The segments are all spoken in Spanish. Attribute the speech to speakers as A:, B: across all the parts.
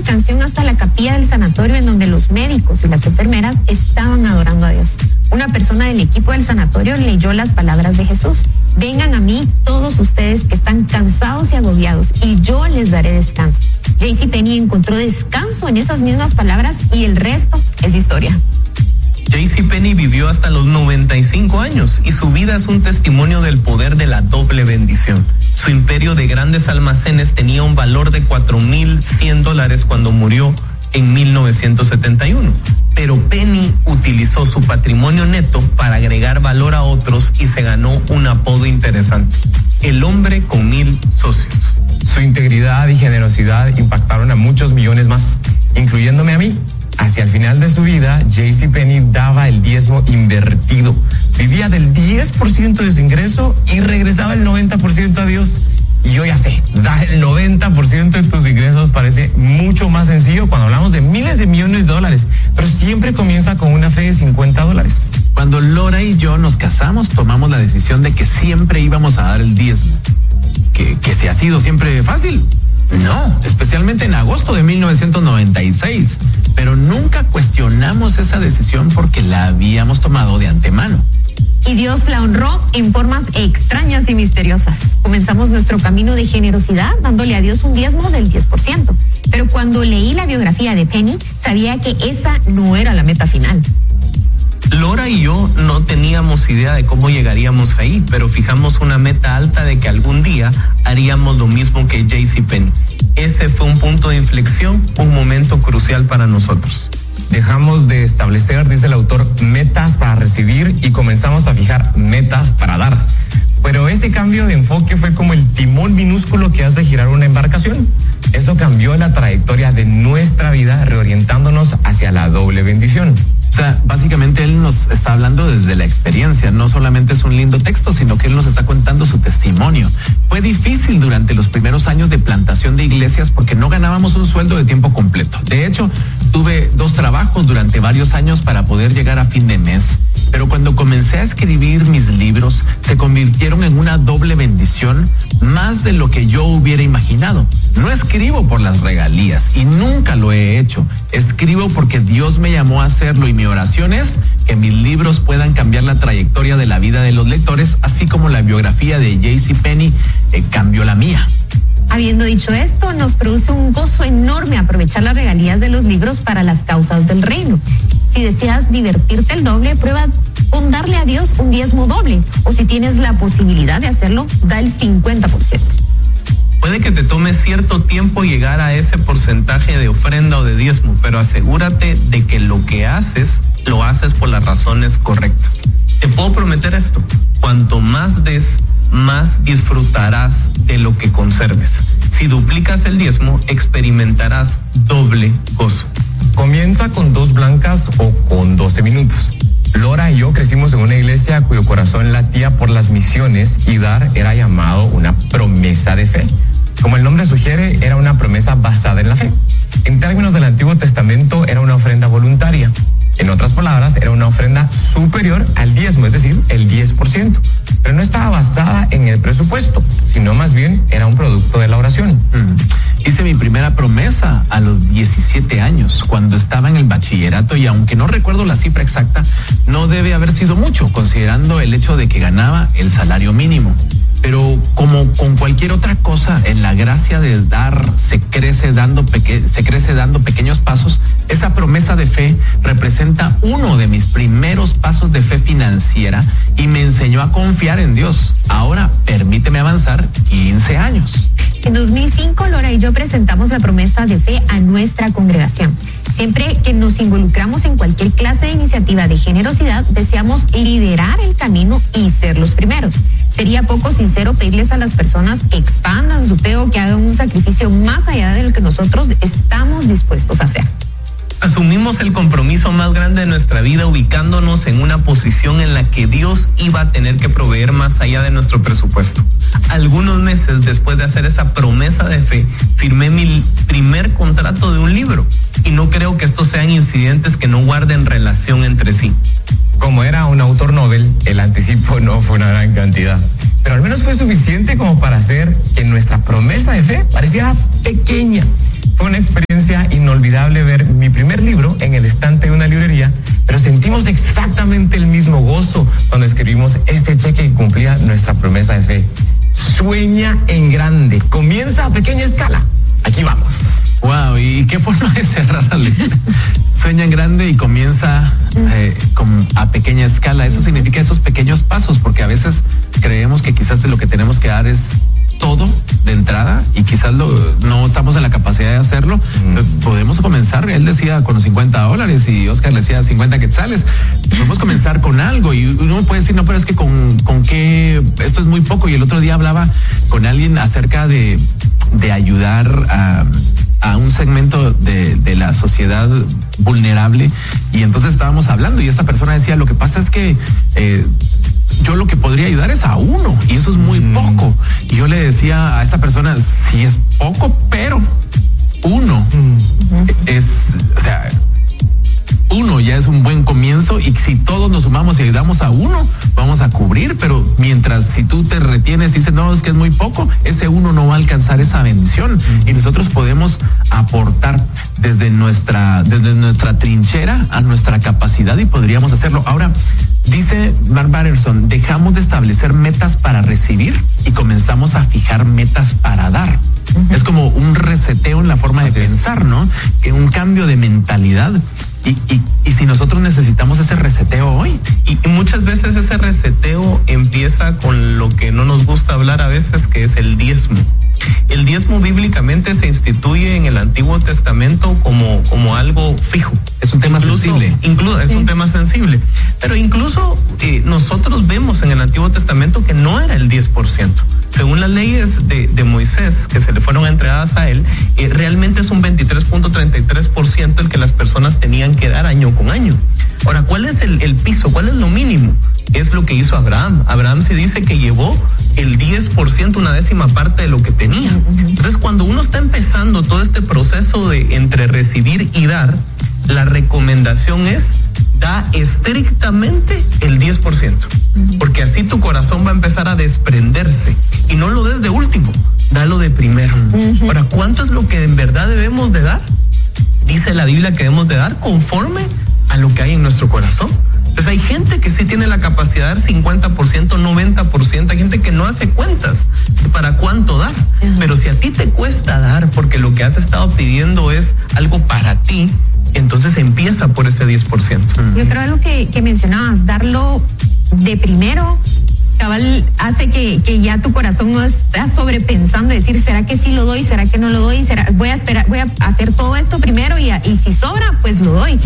A: canción hasta la capilla del sanatorio en donde los médicos y las enfermeras estaban adorando a Dios. Una persona del equipo del sanatorio leyó las palabras de Jesús: vengan a mí todos ustedes que están cansados y agobiados y yo les daré descanso. JCPenney encontró descanso en esas mismas palabras y el resto es historia.
B: JCPenney vivió hasta los 95 años y su vida es un testimonio del poder de la doble bendición. Su imperio de grandes almacenes tenía un valor de $4,100 cuando murió en 1971. Pero Penny utilizó su patrimonio neto para agregar valor a otros y se ganó un apodo interesante: el hombre con 1,000 socios.
C: Su integridad y generosidad impactaron a muchos millones más, incluyéndome a mí. Hacia el final de su vida, JCPenney daba el diezmo invertido. Vivía del 10% de su ingreso y regresaba el 90% a Dios. Y yo ya sé, dar el 90% de tus ingresos parece mucho más sencillo cuando hablamos de miles de millones de dólares, pero siempre comienza con una fe de $50.
D: Cuando Laura y yo nos casamos, tomamos la decisión de que siempre íbamos a dar el diezmo. Que se ha sido siempre fácil. No, especialmente en agosto de 1996. Pero nunca cuestionamos esa decisión porque la habíamos tomado de antemano.
A: Y Dios la honró en formas extrañas y misteriosas. Comenzamos nuestro camino de generosidad dándole a Dios un diezmo del 10%. Pero cuando leí la biografía de Penny, sabía que esa no era la meta final.
B: Laura y yo no teníamos idea de cómo llegaríamos ahí, pero fijamos una meta alta de que algún día haríamos lo mismo que JCPenney. Ese fue un punto de inflexión, un momento crucial para nosotros.
C: Dejamos de establecer, dice el autor, metas para recibir y comenzamos a fijar metas para dar. Pero ese cambio de enfoque fue como el timón minúsculo que hace girar una embarcación. Eso cambió la trayectoria de nuestra vida, reorientándonos hacia la doble bendición.
D: O sea, básicamente él nos está hablando desde la experiencia. No solamente es un lindo texto, sino que él nos está contando su testimonio. Fue difícil durante los primeros años de plantación de iglesias porque no ganábamos un sueldo de tiempo completo. De hecho, tuve 2 trabajos durante varios años para poder llegar a fin de mes. Pero cuando comencé a escribir mis libros, se convirtieron en una doble bendición, más de lo que yo hubiera imaginado. No escribo por las regalías y nunca lo he hecho. Escribo porque Dios me llamó a hacerlo y mi oración es que mis libros puedan cambiar la trayectoria de la vida de los lectores, así como la biografía de JCPenney cambió la mía.
A: Habiendo dicho esto, nos produce un gozo enorme aprovechar las regalías de los libros para las causas del reino. Si deseas divertirte el doble, prueba con darle a Dios un diezmo doble. O si tienes la posibilidad de hacerlo, da el 50%.
B: Puede que te tome cierto tiempo llegar a ese porcentaje de ofrenda o de diezmo, pero asegúrate de que lo que haces, lo haces por las razones correctas. Te puedo prometer esto: cuanto más des, más disfrutarás de lo que conserves. Si duplicas el diezmo, experimentarás doble gozo.
C: Comienza con 2 blancas o con 12 minutos. Laura y yo crecimos en una iglesia cuyo corazón latía por las misiones y dar era llamado una promesa de fe. Como el nombre sugiere, era una promesa basada en la fe. En términos del Antiguo Testamento, era una ofrenda voluntaria. En otras palabras, era una ofrenda superior al diezmo, es decir, el 10%. Pero no estaba basada en el presupuesto, sino más bien era un producto de la oración.
D: Hice mi primera promesa a los 17 años, cuando estaba en el bachillerato, y aunque no recuerdo la cifra exacta, no debe haber sido mucho, considerando el hecho de que ganaba el salario mínimo. Pero como con cualquier otra cosa, en la gracia de dar se crece dando pequeños pasos. Esa promesa de fe representa uno de mis primeros pasos de fe financiera y me enseñó a confiar en Dios. Ahora permíteme avanzar 15 años.
A: En 2005, Laura y yo presentamos la promesa de fe a nuestra congregación. Siempre que nos involucramos en cualquier clase de iniciativa de generosidad, deseamos liderar el camino y ser los primeros. Sería poco sincero pedirles a las personas que expandan su fe o que hagan un sacrificio más allá de lo que nosotros estamos dispuestos a hacer.
B: Asumimos el compromiso más grande de nuestra vida, ubicándonos en una posición en la que Dios iba a tener que proveer más allá de nuestro presupuesto. Algunos meses después de hacer esa promesa de fe, firmé mi primer contrato de un libro. Y no creo que estos sean incidentes que no guarden relación entre sí.
C: Como era un autor novel, el anticipo no fue una gran cantidad, pero al menos fue suficiente como para hacer que nuestra promesa de fe pareciera pequeña. Fue una experiencia inolvidable inolvidable ver mi primer libro en el estante de una librería, pero sentimos exactamente el mismo gozo cuando escribimos ese cheque que cumplía nuestra promesa de fe. Sueña en grande, comienza a pequeña escala. Aquí vamos.
D: Wow, ¿y qué forma de cerrar la lectura? Sueña en grande y comienza a pequeña escala. Eso significa esos pequeños pasos, porque a veces creemos que quizás lo que tenemos que dar es todo de entrada y quizás no estamos en la capacidad de hacerlo. Podemos comenzar, él decía con los $50 y Oscar le decía 50 quetzales. Podemos comenzar con algo y uno puede decir, no, pero es que con qué, esto es muy poco. Y el otro día hablaba con alguien acerca de ayudar a un segmento de la sociedad vulnerable, y entonces estábamos hablando y esta persona decía, lo que pasa es que yo lo que podría ayudar es a uno y eso es muy poco. Y yo le decía a esta persona, sí es poco, pero uno es, o sea, uno ya es un buen comienzo, y si todos nos sumamos y ayudamos a uno, vamos a cubrir, pero mientras si tú te retienes y dices, no, es que es muy poco, ese uno no va a alcanzar esa bendición. Y nosotros podemos aportar desde nuestra trinchera a nuestra capacidad y podríamos hacerlo. Ahora, dice Mark Batterson, dejamos de establecer metas para recibir y comenzamos a fijar metas para dar. Es como un reseteo en la forma de pensar, ¿no? Que un cambio de mentalidad. Y si nosotros necesitamos ese reseteo hoy.
B: Y muchas veces ese reseteo empieza con lo que no nos gusta hablar a veces, que es el diezmo. El diezmo bíblicamente se instituye en el Antiguo Testamento como algo fijo.
D: Es un tema sensible.
B: Incluso es un tema sensible. Pero incluso nosotros vemos en el Antiguo Testamento que no era el 10%. Según las leyes de Moisés que se le fueron entregadas a él, realmente es un 23.33% el que las personas tenían que dar año con año. Ahora, ¿cuál es el piso? ¿Cuál es lo mínimo? Es lo que hizo Abraham. Abraham se dice que llevó el 10%, una décima parte de lo que tenía. Entonces, cuando uno está empezando todo este proceso de entre recibir y dar, la recomendación es: da estrictamente el 10%, porque así tu corazón va a empezar a desprenderse, y no lo des de último, dalo de primero. Ahora, ¿cuánto es lo que en verdad debemos de dar? Dice la Biblia que debemos de dar conforme a lo que hay en nuestro corazón. Entonces hay gente que sí tiene la capacidad de dar 50%, 90%, hay gente que no hace cuentas de para cuánto dar, pero si a ti te cuesta dar porque lo que has estado pidiendo es algo para ti, entonces empieza por ese 10%.
A: Yo creo algo que mencionabas, darlo de primero, cabal, hace que ya tu corazón no está sobrepensando, decir, ¿será que sí lo doy? ¿Será que no lo doy? Voy a esperar, voy a hacer todo esto primero y si sobra, pues lo doy.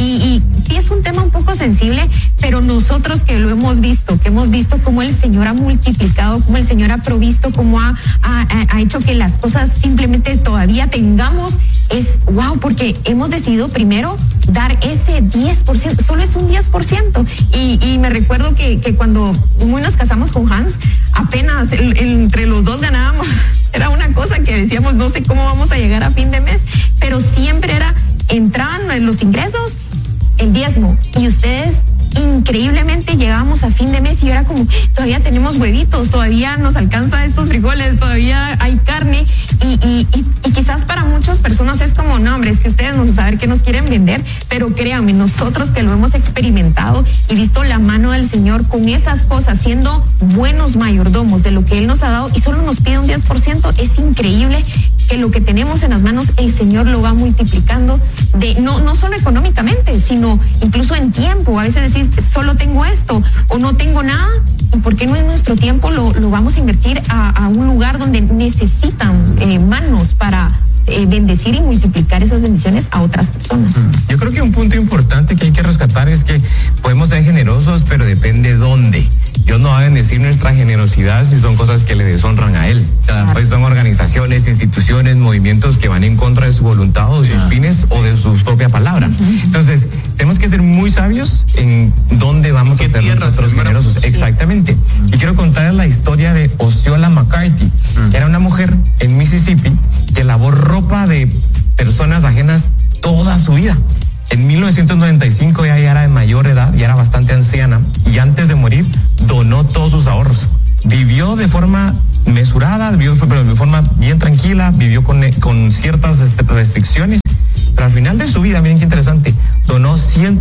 A: Y sí es un tema un poco sensible, pero nosotros que lo hemos visto, cómo el Señor ha multiplicado, cómo el Señor ha provisto, cómo ha hecho que las cosas simplemente todavía tengamos, es wow, porque hemos decidido primero dar ese 10%, solo es un 10%. Y me recuerdo que cuando nos casamos con Hans, apenas entre los dos ganábamos, era una cosa que decíamos, no sé cómo vamos a llegar a fin de mes, pero siempre entraban los ingresos, el diezmo, y ustedes increíblemente llegábamos a fin de mes y era como, todavía tenemos huevitos, todavía nos alcanza estos frijoles, todavía hay carne, y quizás para muchas personas es como, no hombre, es que ustedes no saben qué nos quieren vender, pero créanme, nosotros que lo hemos experimentado y visto la mano del Señor con esas cosas, siendo buenos mayordomos de lo que Él nos ha dado, y solo nos pide un 10%, es increíble que lo que tenemos en las manos el Señor lo va multiplicando, no solo económicamente, sino incluso en tiempo. A veces decís, solo tengo esto o no tengo nada, y por qué no en nuestro tiempo lo vamos a invertir a un lugar donde necesitan manos para bendecir y multiplicar esas bendiciones a otras personas.
C: Yo creo que un punto importante que hay que rescatar es que podemos ser generosos, pero depende dónde. Dios no va a bendecir nuestra generosidad si son cosas que le deshonran a Él. Claro. Pues son organizaciones, instituciones, movimientos que van en contra de su voluntad o de sus fines o de su propia palabra. Entonces, tenemos que ser muy sabios en dónde vamos a ser nosotros generosos. Exactamente. Y quiero contarles la historia de Osceola McCarthy, que era una mujer en Mississippi que lavó ropa de personas ajenas toda su vida. En 1995 ella ya era de mayor edad, ya era bastante anciana, y antes de morir donó todos sus ahorros. Vivió de forma mesurada, vivió de forma bien tranquila, vivió con ciertas restricciones, Pero al final de su vida, miren qué interesante, donó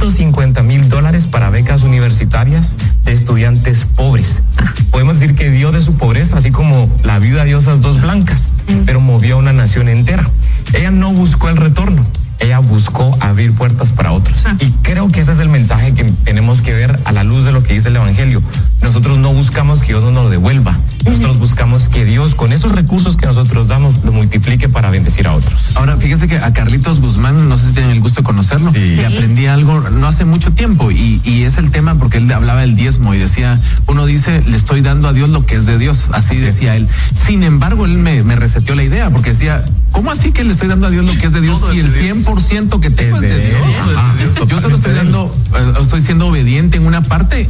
C: $150,000 para becas universitarias de estudiantes pobres. Podemos decir que dio de su pobreza, así como la viuda dio esas 2 blancas, pero movió a una nación entera. Ella no buscó el retorno, ella buscó abrir puertas para otros. Y creo que ese es el mensaje que tenemos que ver a la luz de lo que dice el Evangelio. Nosotros no buscamos que Dios nos lo devuelva. Nosotros buscamos que Dios, con esos recursos que nosotros damos, lo multiplique para bendecir a otros.
D: Ahora, fíjense que a Carlitos Guzmán, no sé si tienen el gusto de conocerlo, le aprendí algo no hace mucho tiempo, y es el tema porque él hablaba del diezmo y decía, uno dice, le estoy dando a Dios lo que es de Dios, así decía él. Sin embargo, él me reseteó la idea, porque decía, ¿cómo así que le estoy dando a Dios lo que es de Dios si el 100% que tengo es de Dios? Yo solo estoy dando, estoy siendo obediente en una parte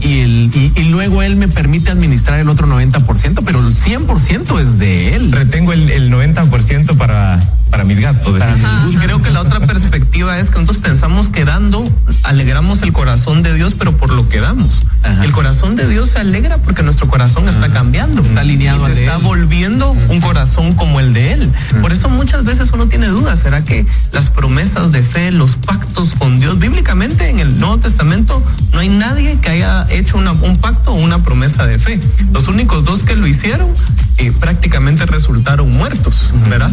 D: y luego él me permite administrar el otro 90%, pero el 100% es de él.
C: Retengo el 90% para mis gastos.
B: Creo que la otra perspectiva es que nosotros pensamos que dando alegramos el corazón de Dios, pero por lo que damos. El corazón de Dios se alegra porque nuestro corazón está cambiando,
D: está alineado,
B: y se está volviendo un corazón como el de él. Por eso muchas veces uno tiene dudas, ¿será que las promesas de fe, los pactos con Dios, bíblicamente en el Nuevo Testamento no hay nadie que haya hecho un pacto o una promesa de fe? Los únicos 2 que lo hicieron prácticamente resultaron muertos, ¿verdad?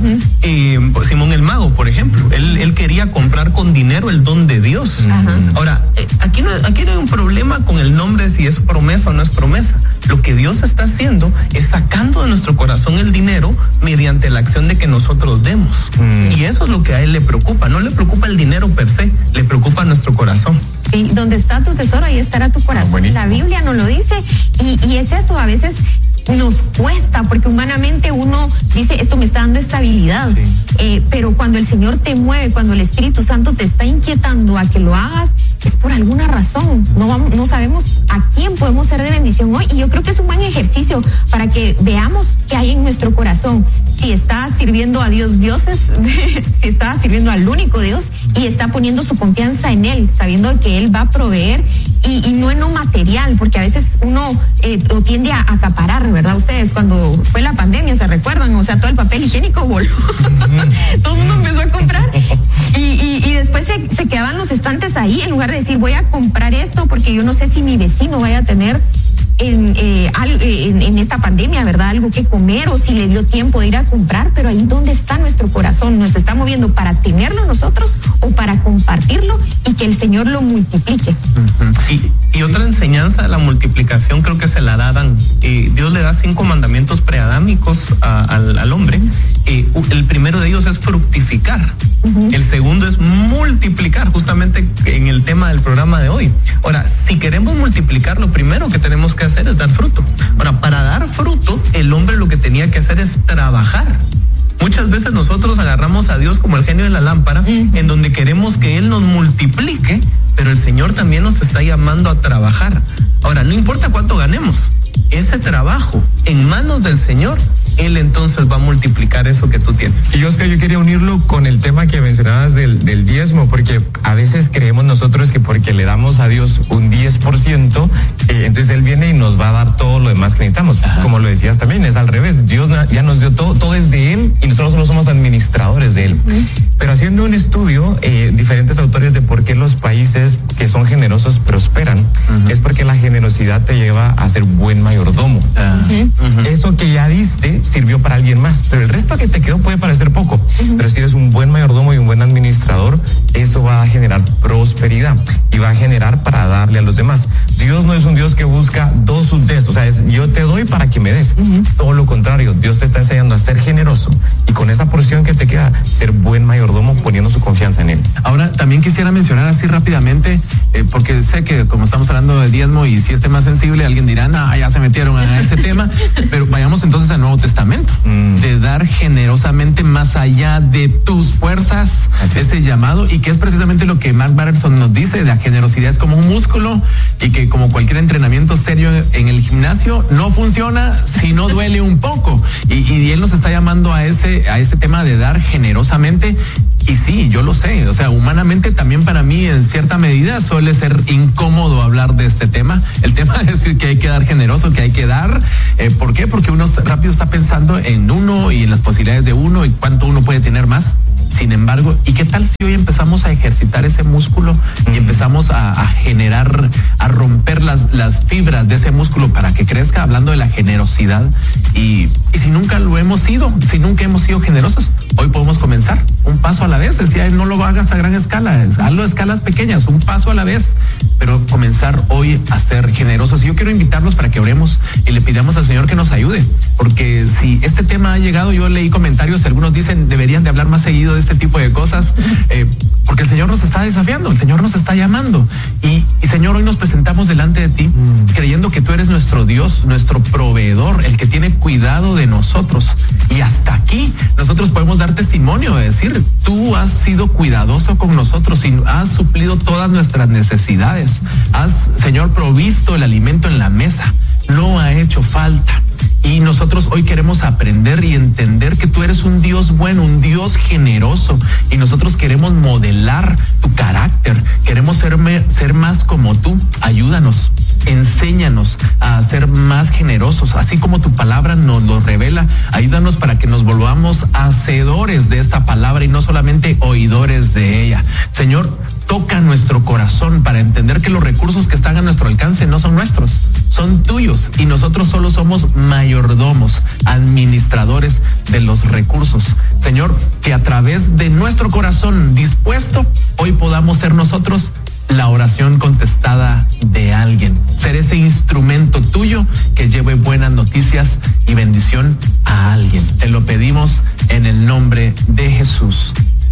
B: Simón el Mago, por ejemplo, él quería comprar con dinero el don de Dios. Ahora, aquí no hay un problema con el nombre, si es promesa o no es promesa. Lo que Dios está haciendo es sacando de nuestro corazón el dinero mediante la acción de que nosotros demos. Y eso es lo que a él le preocupa. No le preocupa el dinero per se, le preocupa nuestro corazón.
A: Sí, donde está tu tesoro, ahí estará tu corazón. La Biblia nos lo dice, y es eso, a veces nos cuesta, porque humanamente uno dice, esto me está dando estabilidad, pero cuando el Señor te mueve, cuando el Espíritu Santo te está inquietando a que lo hagas, es por alguna razón. No sabemos a quién podemos ser de bendición hoy, y yo creo que es un buen ejercicio para que veamos qué hay en nuestro corazón. Si está sirviendo a dioses, si está sirviendo al único Dios y está poniendo su confianza en Él, sabiendo que Él va a proveer, y no en lo material, porque a veces uno tiende a acaparar, ¿verdad? Ustedes cuando fue la pandemia, ¿se recuerdan? O sea, todo el papel higiénico voló. Todo el mundo empezó a comprar y después se quedaban los estantes ahí, en lugar de decir, voy a comprar esto porque yo no sé si mi vecino vaya a tener en esta pandemia, ¿verdad? Algo que comer, o si le dio tiempo de ir a comprar. Pero ahí donde está nuestro corazón, nos está moviendo para tenerlo nosotros o para compartirlo y que el Señor lo multiplique.
B: Y otra enseñanza de la multiplicación creo que se la da Adán. Dios le da 5 mandamientos preadámicos al hombre. El primero de ellos es fructificar. El segundo es multiplicar, justamente en el tema del programa de hoy. Ahora, si queremos multiplicar, lo primero que tenemos que hacer es dar fruto. Ahora, para dar fruto, el hombre lo que tenía que hacer es trabajar. Muchas veces nosotros agarramos a Dios como el genio de la lámpara, en donde queremos que Él nos multiplique, pero el Señor también nos está llamando a trabajar. Ahora, no importa cuánto ganemos, ese trabajo en manos del Señor, Él entonces va a multiplicar eso que tú tienes.
C: Y Oscar, yo quería unirlo con el tema que mencionabas del diezmo, porque a veces creemos nosotros que porque le damos a Dios un 10%, entonces Él viene y nos va a dar todo lo demás que necesitamos. Como lo decías también, es al revés. Dios ya nos dio todo es de Él y nosotros solo somos administradores de Él. Pero haciendo un estudio, diferentes autores de por qué los países que son generosos prosperan, es porque la generosidad te lleva a ser buen mayordomo. Eso que ya diste sirvió para alguien más, pero el resto que te quedó puede parecer poco, pero si eres un buen mayordomo y un buen administrador, eso va a generar prosperidad y va a generar para darle a los demás. Dios no es un Dios que busca dos subdes, o sea, es yo te doy para que me des. Todo lo contrario, Dios te está enseñando a ser generoso y con esa porción que te queda, ser buen mayordomo poniendo su confianza en Él.
D: Ahora, también quisiera mencionar así rápidamente, porque sé que como estamos hablando del diezmo y si es tema sensible, alguien dirá, ya se metieron a este tema, pero vayamos entonces al Nuevo Testamento, de dar generosamente más allá de tus fuerzas, ese llamado, y que es precisamente lo que Mark Batterson nos dice, la generosidad es como un músculo y que como cualquier entrenamiento serio en el gimnasio no funciona si no duele un poco, y él nos está llamando a ese tema de dar generosamente. Y sí, yo lo sé, o sea, humanamente también para mí en cierta medida suele ser incómodo hablar de este tema, el tema de decir que hay que dar generoso, que hay que dar, ¿por qué? Porque uno rápido está pensando en uno y en las posibilidades de uno y cuánto uno puede tener más. Sin embargo, ¿y qué tal si hoy empezamos a ejercitar ese músculo y empezamos a generar, a romper las fibras de ese músculo para que crezca, hablando de la generosidad? Y si nunca lo hemos sido, si nunca hemos sido generosos, hoy podemos comenzar un paso a la vez. Decía él, no lo hagas a gran escala, hazlo a escalas pequeñas, un paso a la vez, pero comenzar hoy a ser generosos. Y yo quiero invitarlos para que oremos y le pidamos al Señor que nos ayude, porque si este tema ha llegado, yo leí comentarios, algunos dicen deberían de hablar más seguido de este tipo de cosas, porque el Señor nos está desafiando, el Señor nos está llamando. Y Señor, hoy nos presentamos delante de ti, creyendo que tú eres nuestro Dios, nuestro proveedor, el que tiene cuidado de nosotros. Y hasta aquí nosotros podemos dar testimonio de decir, tú has sido cuidadoso con nosotros y has suplido todas nuestras necesidades. Has, Señor, provisto el alimento en la mesa. No ha hecho falta. Y nosotros hoy queremos aprender y entender que tú eres un Dios bueno, un Dios generoso, y nosotros queremos modelar tu carácter, queremos ser más como tú. Ayúdanos, enséñanos a ser más generosos, así como tu palabra nos lo revela. Ayúdanos para que nos volvamos hacedores de esta palabra y no solamente oidores de ella. Señor, toca nuestro corazón para entender que los recursos que están a nuestro alcance no son nuestros, son tuyos, y nosotros solo somos mayordomos, administradores de los recursos. Señor, que a través de nuestro corazón dispuesto, hoy podamos ser nosotros la oración contestada de alguien, ser ese instrumento tuyo que lleve buenas noticias y bendición a alguien. Te lo pedimos en el nombre de Jesús.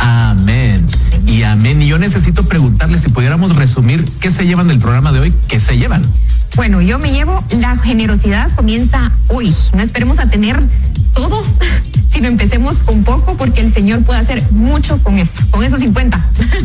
D: Amén y amén. Y yo necesito preguntarles si pudiéramos resumir qué se llevan del programa de hoy. ¿Qué se llevan?
A: Bueno, yo me llevo, la generosidad comienza hoy. No esperemos a tener todo, sino empecemos con poco, porque el Señor puede hacer mucho con eso, con esos 50.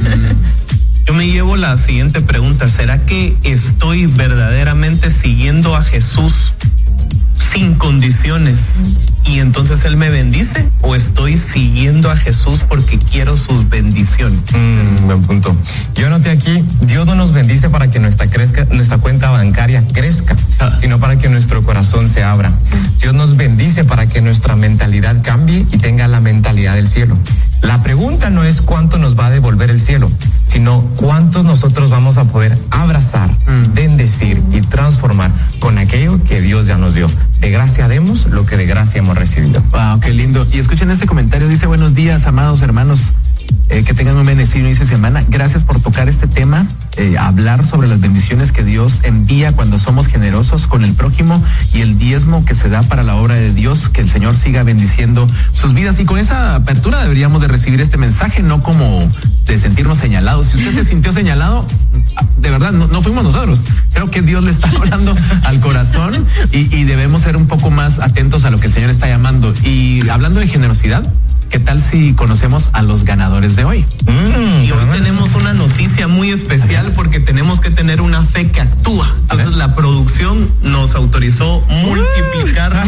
B: Yo me llevo la siguiente pregunta: ¿será que estoy verdaderamente siguiendo a Jesús sin condiciones y entonces Él me bendice, o estoy siguiendo a Jesús porque quiero sus bendiciones?
C: Buen punto. Yo anoté aquí, Dios no nos bendice para que nuestra cuenta bancaria crezca, sino para que nuestro corazón se abra. Dios nos bendice para que nuestra mentalidad cambie y tenga la mentalidad del cielo. La pregunta no es cuánto nos va a devolver el cielo, sino cuántos nosotros vamos a poder abrazar, bendecir y transformar con aquello que Dios ya nos dio. De gracia demos lo que de gracia hemos recibido.
D: Wow, qué lindo. Y escuchen este comentario, dice: buenos días, amados hermanos. Que tengan un bendecido inicio de semana. Gracias por tocar este tema, hablar sobre las bendiciones que Dios envía cuando somos generosos con el prójimo y el diezmo que se da para la obra de Dios. Que el Señor siga bendiciendo sus vidas. Y con esa apertura deberíamos de recibir este mensaje, no como de sentirnos señalados. Si usted se sintió señalado, de verdad, no fuimos nosotros. Creo que Dios le está hablando al corazón y debemos ser un poco más atentos a lo que el Señor está llamando. Y hablando de generosidad, ¿qué tal si conocemos a los ganadores de hoy?
B: Y hoy tenemos una noticia muy especial, porque tenemos que tener una fe que actúa. Entonces la producción nos autorizó multiplicar.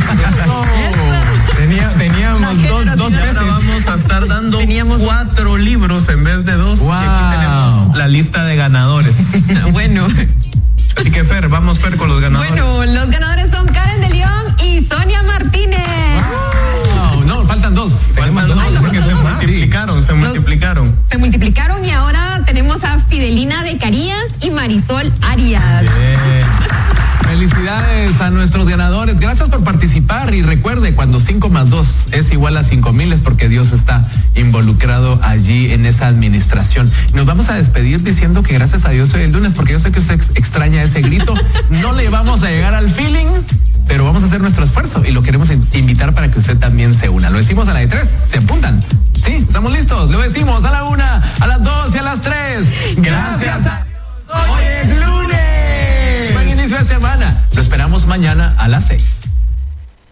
C: Teníamos dos
B: y ahora vamos a estar dando 4 libros en vez de 2.
D: Wow.
B: Y aquí tenemos la lista de ganadores.
A: Bueno.
B: Así que Fer, vamos Fer con los ganadores.
A: Bueno, los ganadores son Karen de León y Sonia Martínez.
D: No, faltan dos.
B: Faltan dos porque se multiplicaron.
A: Se multiplicaron y ahora tenemos a Fidelina de Carías y Marisol Arias.
D: Felicidades a nuestros ganadores. Gracias por participar. Y recuerde, cuando 5 más 2 es igual a 5,000, es porque Dios está involucrado allí en esa administración. Nos vamos a despedir diciendo que gracias a Dios hoy el lunes, porque yo sé que usted extraña ese grito. No le vamos a llegar al feeling, pero vamos a hacer nuestro esfuerzo y lo queremos invitar para que usted también se una. Lo decimos a la de 3, ¿se apuntan? Sí, estamos listos. Lo decimos a la 1, a las 2 y a las 3. Gracias a Dios. Hoy es lunes. Buen inicio de semana. Lo esperamos mañana a las 6.